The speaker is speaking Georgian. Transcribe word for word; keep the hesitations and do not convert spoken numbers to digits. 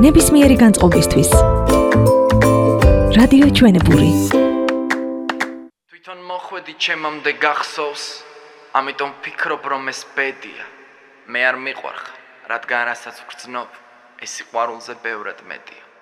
ნებისმიერი განწყობისთვის. რადიო ჩვენებური. თვითონ მოხვედი ჩემამდე გახსოვს, ამიტომ ფიქრობ რომ ეს ბედია. მე არ მიყვარხარ, რადგან რასაც ვგრძნობ, ეს სიყვარულზე ბევრად მეტია.